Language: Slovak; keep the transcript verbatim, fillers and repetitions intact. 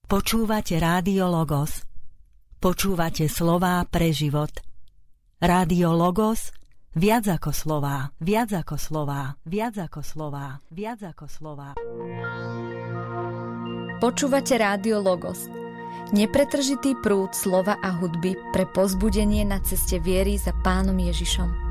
Počúvate Rádio Logos. Počúvate slová pre život. Rádio Logos, viac ako slová, viac ako slová, viac ako slová, viac ako slová. Počúvate Rádio Logos. Nepretržitý prúd slova a hudby pre povzbudenie na ceste viery za Pánom Ježišom.